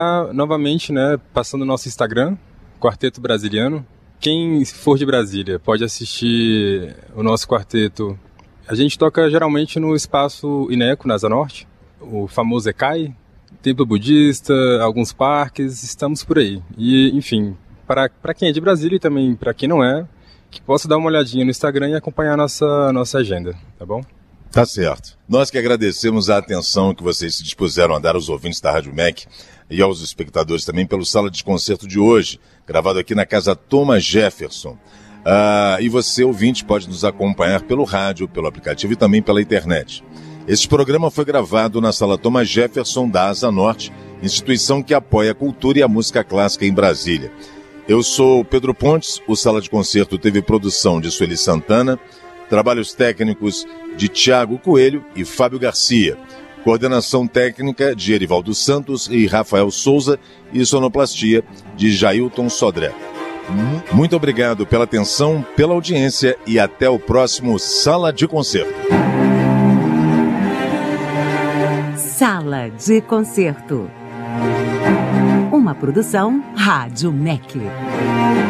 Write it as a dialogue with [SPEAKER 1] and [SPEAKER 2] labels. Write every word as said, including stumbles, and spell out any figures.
[SPEAKER 1] Ah, novamente, né, passando o nosso Instagram, Quarteto Brasiliano. Quem for de Brasília pode assistir o nosso quarteto. A gente toca geralmente no espaço Ineco, na Asa Norte, o famoso Ecai, templo budista, alguns parques, estamos por aí. E, enfim, para quem é de Brasília e também para quem não é, que possa dar uma olhadinha no Instagram e acompanhar a nossa, nossa agenda, tá bom?
[SPEAKER 2] Tá certo. Nós que agradecemos a atenção que vocês se dispuseram a dar aos ouvintes da Rádio M E C e aos espectadores também pelo Sala de Concerto de hoje, gravado aqui na Casa Thomas Jefferson. Ah, e você, ouvinte, pode nos acompanhar pelo rádio, pelo aplicativo e também pela internet. Este programa foi gravado na Sala Thomas Jefferson da Asa Norte, instituição que apoia a cultura e a música clássica em Brasília. Eu sou Pedro Pontes, o Sala de Concerto teve produção de Sueli Santana, trabalhos técnicos de Tiago Coelho e Fábio Garcia, coordenação técnica de Erivaldo Santos e Rafael Souza e sonoplastia de Jailton Sodré. Muito obrigado pela atenção, pela audiência e até o próximo Sala de Concerto.
[SPEAKER 3] Sala de Concerto. Uma produção Rádio M E C.